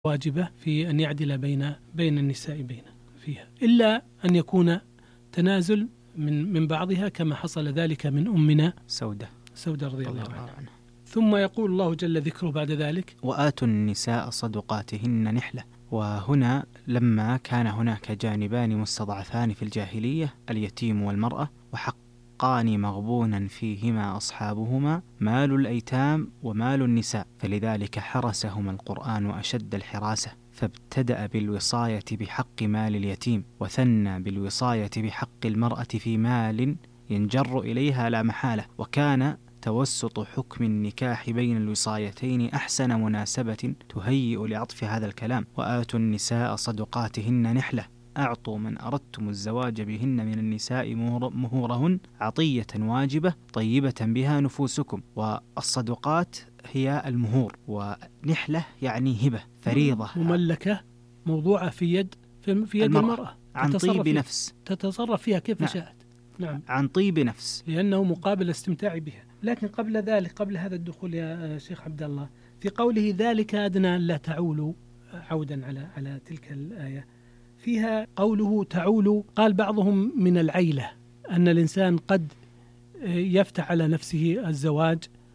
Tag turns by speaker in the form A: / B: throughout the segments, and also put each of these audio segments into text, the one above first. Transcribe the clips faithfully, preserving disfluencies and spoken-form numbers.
A: واجبة في أن يعدل بين بين النساء بين فيها، إلا أن يكون تنازل من من بعضها كما حصل ذلك من أمنا
B: سودة
A: سودة رضي الله عنها. ثم يقول الله جل ذكره بعد ذلك:
B: وآتوا النساء صدقاتهن نحلة. وهنا لما كان هناك جانبان مستضعفان في الجاهلية، اليتيم والمرأة، وحقان مغبونا فيهما أصحابهما، مال الأيتام ومال النساء، فلذلك حرسهما القرآن أشد الحراسة، فابتدأ بالوصاية بحق مال اليتيم، وثنى بالوصاية بحق المرأة في مال ينجر إليها لا محالة. وكان توسط حكم النكاح بين الوصايتين أحسن مناسبة تهيئ لعطف هذا الكلام: وآتوا النساء صدقاتهن نحلة. أعطوا من أردتم الزواج بهن من النساء مهورهن عطية واجبة طيبة بها نفوسكم. والصدقات هي المهور، ونحلة يعني هبة فريضة
A: مملكة موضوعة في يد في, في يد المرأة, المرأة.
B: عن طيب نفس
A: تتصرف فيها كيف
B: نعم.
A: شاءت. نعم.
B: عن طيب نفس،
A: لأنه مقابل استمتاع بها. لكن قبل ذلك، قبل هذا الدخول يا شيخ عبد الله، في قوله ذلك أدنى لا تعولوا، عودا على على تلك الآية، فيها قوله تعولوا. قال بعضهم من العيلة، أن الإنسان قد يفتح على نفسه الزواج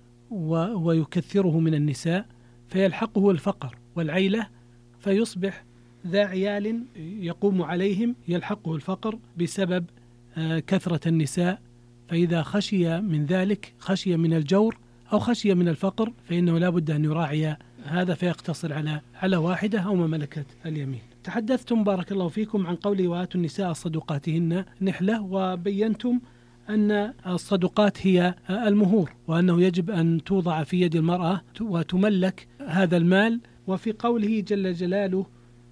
A: ويكثره من النساء فيلحقه الفقر والعيلة، فيصبح ذا عيال يقوم عليهم، يلحقه الفقر بسبب كثرة النساء. فإذا خشي من ذلك، خشي من الجور أو خشي من الفقر، فإنه لا بد أن يراعي هذا، فيقتصر على على واحدة أو ما ملكت اليمين. تحدثتم بارك الله فيكم عن قوله وآتوا النساء صدقاتهن نحلة، وبينتم أن الصدقات هي المهور، وأنه يجب أن توضع في يد المرأة وتملك هذا المال. وفي قوله جل جلاله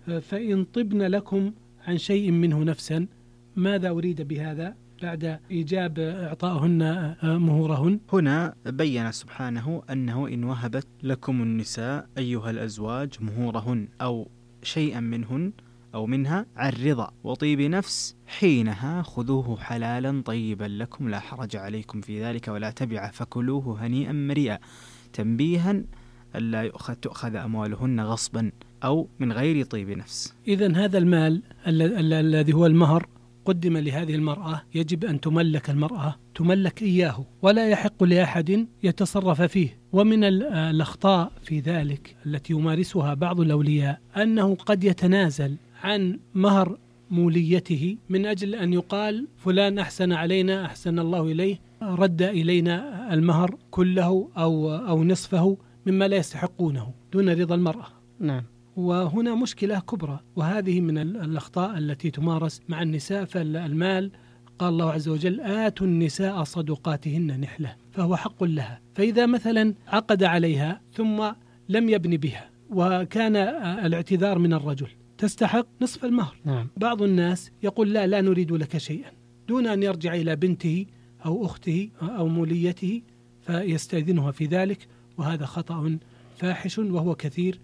A: فإن طبن لكم عن شيء منه نفسا، ماذا أريد بهذا بعد إيجاب إعطائهن مهورهن؟
B: هنا بيّن سبحانه أنه إن وهبت لكم النساء أيها الأزواج مهورهن أو شيئا منهن أو منها عن رضا وطيب نفس، حينها خذوه حلالا طيبا لكم لا حرج عليكم في ذلك ولا تبع فكلوه هنيئا مريئا، تنبيها ألا يؤخذ تؤخذ أموالهن غصبا أو من غير طيب نفس.
A: إذن هذا المال الذي هو المهر قدم لهذه المرأة، يجب أن تملك المرأة، تملك إياه، ولا يحق لأحد يتصرف فيه. ومن الأخطاء في ذلك التي يمارسها بعض الأولياء أنه قد يتنازل عن مهر موليته من أجل أن يقال فلان أحسن علينا أحسن الله إليه، رد إلينا المهر كله أو أو نصفه مما لا يستحقونه دون رضا المرأة.
B: نعم.
A: وهنا مشكلة كبرى، وهذه من الأخطاء التي تمارس مع النساء. فالمال قال الله عز وجل آتوا النساء صدقاتهن نحلة، فهو حق لها. فإذا مثلا عقد عليها ثم لم يبن بها وكان الاعتذار من الرجل، تستحق نصف المهر.
B: نعم.
A: بعض الناس يقول لا لا نريد لك شيئا، دون أن يرجع إلى بنته أو أخته أو موليته فيستأذنها في ذلك، وهذا خطأ فاحش وهو كثير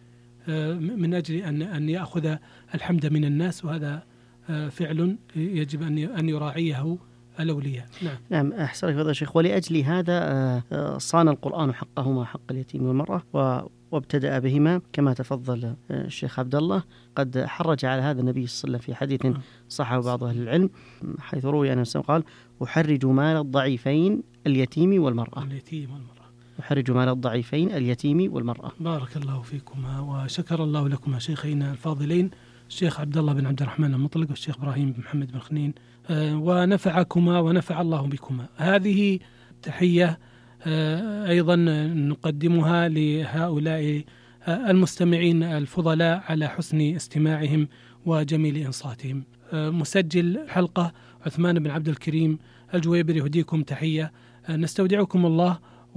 A: من أجل أن أن يأخذ الحمد من الناس، وهذا فعل يجب أن أن يراعيه الأولياء. نعم.
C: نعم أحسنك فضيلة الشيخ. ولأجل هذا صان القرآن حقهما، حق اليتيم والمرأة، وابتدأ بهما كما تفضل الشيخ عبد الله. قد حرج على هذا النبي صلى الله عليه وسلم في حديث صحه بعض أهل العلم، حيث روي أنه قال أحرج مال الضعيفين اليتيم والمرأة.
A: اليتيم والمرأة
C: يحرج مال الضعيفين اليتيم والمرأة.
A: بارك الله فيكما وشكر الله لكما شيخينا الفاضلين، الشيخ عبد الله بن عبد الرحمن المطلق والشيخ إبراهيم بن محمد بن خنين، ونفعكما ونفع الله بكما. هذه تحية أيضا نقدمها لهؤلاء المستمعين الفضلاء على حسن استماعهم وجميل إنصاتهم. مسجل حلقة عثمان بن عبد الكريم الجويبري يهديكم تحية، نستودعكم الله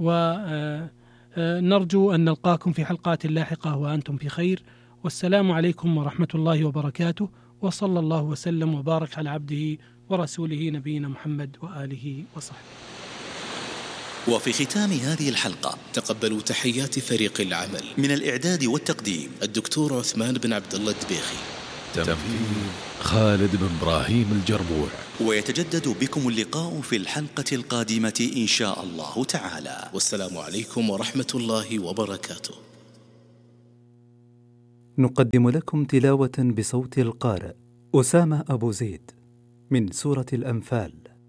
A: ونرجو أن نلقاكم في حلقات لاحقة وأنتم في خير، والسلام عليكم ورحمة الله وبركاته، وصلى الله وسلم وبارك على عبده ورسوله نبينا محمد وآله وصحبه.
D: وفي ختام هذه الحلقة تقبلوا تحيات فريق العمل. من الإعداد والتقديم الدكتور عثمان بن عبد الله الدبيخي،
E: تنفيذ خالد بن إبراهيم الجربوع.
D: ويتجدد بكم اللقاء في الحلقة القادمة إن شاء الله تعالى، والسلام عليكم ورحمة الله وبركاته.
F: نقدم لكم تلاوة بصوت القارئ أسامة أبو زيد من سورة الأنفال.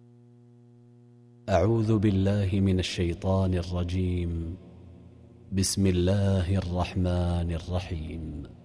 G: أعوذ بالله من الشيطان الرجيم. بسم الله الرحمن الرحيم.